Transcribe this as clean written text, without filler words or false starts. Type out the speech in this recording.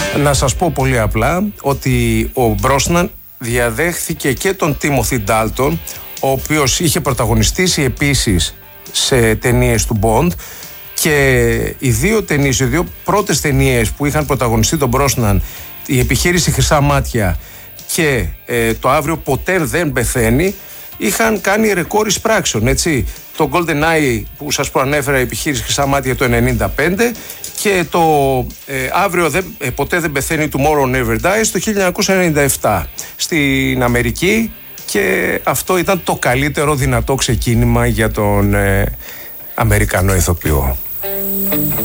Να σας πω πολύ απλά ότι ο Μπρόσναν διαδέχθηκε και τον Τίμοθι Ντάλτον, ο οποίος είχε πρωταγωνιστήσει επίσης σε ταινίες του Bond, και οι δύο πρώτες ταινίες που είχαν πρωταγωνιστεί τον Μπρόσναν, η Επιχείρηση Χρυσά Μάτια και το Αύριο ποτέ δεν πεθαίνει, είχαν κάνει ρεκόρ εισπράξεων, έτσι. Το GoldenEye που σας προανέφερα, η Επιχείρηση Χρυσά Μάτια, το 1995, και το Αύριο ποτέ δεν πεθαίνει, Tomorrow Never Dies, το 1997 στην Αμερική, και αυτό ήταν το καλύτερο δυνατό ξεκίνημα για τον Αμερικανό ηθοποιό.